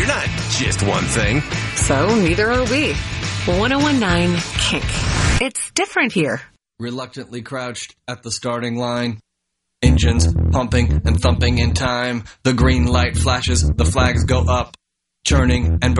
You're not just one thing. So neither are we. 1019 Kink. It's different here. Reluctantly crouched at the starting line. Engines pumping and thumping in time. The green light flashes, the flags go up. Churning and